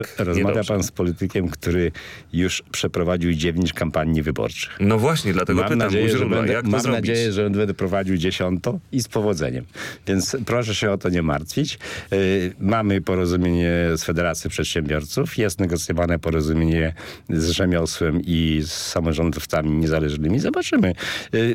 Rozmawia pan z politykiem, który już przeprowadził 9 kampanii wyborczych. No właśnie, dlatego pytam u źródła, jak to mam zrobić? nadzieję, że będę prowadził 10 i z powodzeniem. Więc proszę się o to nie martwić. Mamy porozumienie z Federacją Przedsiębiorców. Jest negocjowane porozumienie z rzemiosłem i z samorządowcami niezależnymi. Zobaczymy.